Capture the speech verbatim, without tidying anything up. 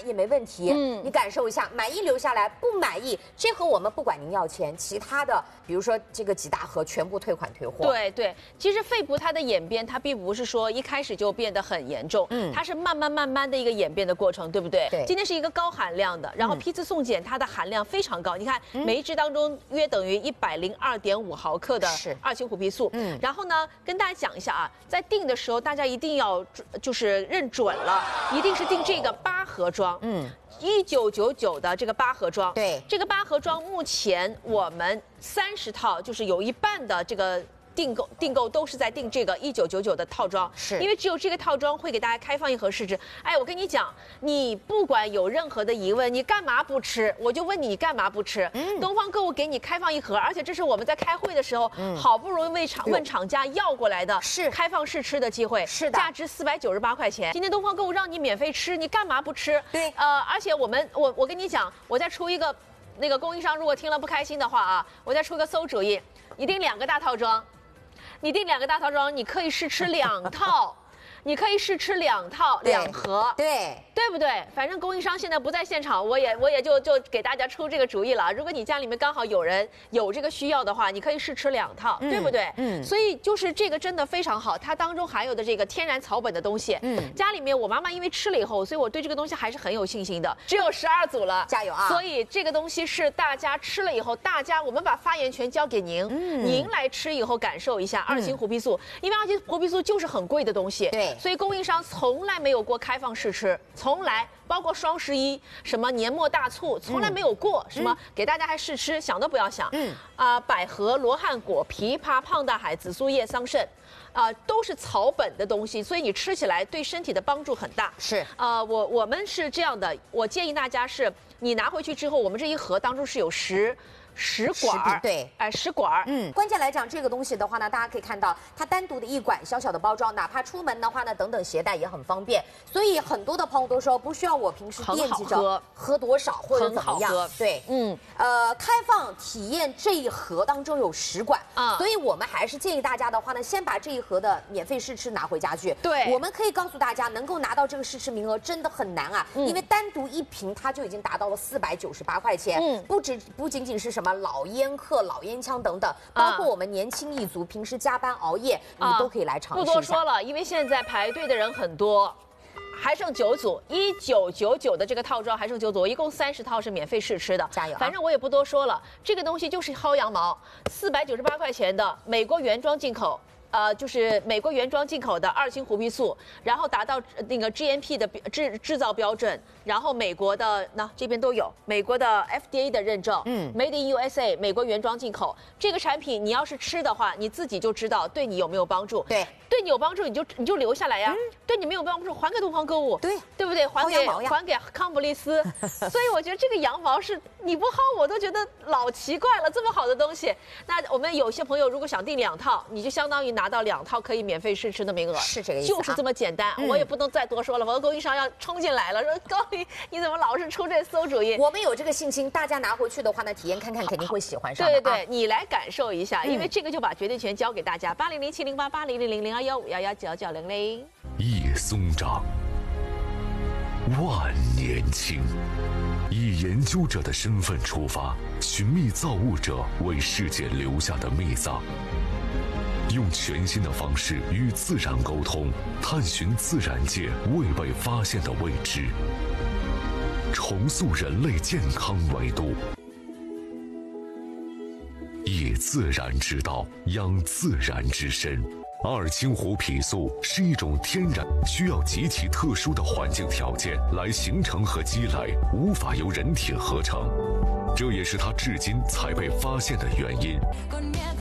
也没问题。嗯，你感受一下，满意留下来，不满意这盒我们不管您要钱，其他的比如说这个几大盒全部退款退货。 对对，其实肺部它的演变，它并不是说一开始就变得很严重，嗯，它是慢慢慢慢的一个演变的过程，对不对？ 对。 今天是一个高含量的，然后批次送检它的含量非常高，你看每一支当中约等于一百零二点五毫克的二氢虎皮素。嗯。然后呢，跟大家讲一下啊，在订的时候大家一定要就是认准了，一定是订这个八盒装。嗯。一九九九的这个八盒装， 对， 这个八盒装目前我们三十套，就是有一半的这个订购订购都是在订这个一九九九的套装， 是因为只有这个套装会给大家开放一盒试吃。哎，我跟你讲，你不管有任何的疑问，你干嘛不吃？我就问你，你干嘛不吃？嗯，东方购物给你开放一盒，而且这是我们在开会的时候，嗯、好不容易为厂问厂家要过来的， 是开放试吃的机会， 是的， 价值四百九十八块钱。今天东方购物让你免费吃，你干嘛不吃？ 对， 呃，而且我们我我跟你讲，我再出一个，那个供应商如果听了不开心的话啊，我再出个馊主意，你订两个大套装。你订两个大套装，你可以试吃两套，你可以试吃两套两盒， 对对不对？反正供应商现在不在现场，我也我也就就给大家出这个主意了。如果你家里面刚好有人有这个需要的话，你可以试吃两套，嗯、对不对？嗯。所以就是这个真的非常好，它当中含有的这个天然草本的东西，嗯，家里面我妈妈因为吃了以后，所以我对这个东西还是很有信心的。只有十二组了， 加油啊！ 所以这个东西是大家吃了以后，大家我们把发言权交给您，嗯，您来吃以后感受一下二氢虎皮素，因为二氢虎皮素就是很贵的东西， 对， 所以供应商从来没有过开放试吃，从来。包括双十一什么年末大促，从来没有过、嗯、什么给大家还试吃，想都不要想。嗯啊、呃，百合、罗汉果、枇杷、胖大海、紫苏叶、桑葚，啊、呃，都是草本的东西，所以你吃起来对身体的帮助很大。 是呃，我我们是这样的，我建议大家是，你拿回去之后，我们这一盒当中是有十。十管对， 哎，十管嗯，关键来讲，这个东西的话呢，大家可以看到，它单独的一管小小的包装，哪怕出门的话呢，等等携带也很方便。所以很多的朋友都说，不需要我平时惦记着喝, 喝多少或者怎么样。对，嗯，呃，开放体验这一盒当中有十管啊，所以我们还是建议大家的话呢，先把这一盒的免费试吃拿回家去。 对， 我们可以告诉大家，能够拿到这个试吃名额真的很难啊，嗯、因为单独一瓶它就已经达到了四百九十八块钱，嗯，不止不仅仅是什么。老烟客、老烟枪等等，包括我们年轻一族，平时加班熬夜，你都可以来尝试一下。 不多说了，因为现在排队的人很多，还剩九组，一九九九的这个套装还剩九组，一共三十套是免费试吃的， 加油、啊！ 反正我也不多说了，这个东西就是薅羊毛，四百九十八块钱的美国原装进口。呃，就是美国原装进口的二氢虎皮素，然后达到那个 G M P 的制制造标准，然后美国的那这边都有美国的 F D A 的认证，嗯 ，Made in U S A 美国原装进口。这个产品你要是吃的话，你自己就知道对你有没有帮助。 对， 对你有帮助，你就你就留下来呀。嗯、对你没有帮助，还给东方购物。 对， 对不对？还给还给康普利斯。所以我觉得这个羊毛是你不薅我都觉得老奇怪了，这么好的东西。那我们有些朋友如果想订两套，你就相当于拿到两套可以免费试吃的名额， 是这个意思、啊， 就是这么简单。嗯、我也不能再多说了，我的供应商要冲进来了，说高丽你怎么老是出这馊主意？ 我们有这个信心，大家拿回去的话呢，体验看看，肯定会喜欢上的。 对对对，啊、你来感受一下，因为这个就把决定权交给大家。八零零七零八八零零零零二幺五幺幺九九零零。 叶松长，万年青。以研究者的身份出发，寻觅造物者为世界留下的秘藏。用全新的方式与自然沟通，探寻自然界未被发现的未知，重塑人类健康维度。以自然之道养自然之身。二氢虎皮素是一种天然需要极其特殊的环境条件来形成和积累，无法由人体合成，这也是它至今才被发现的原因。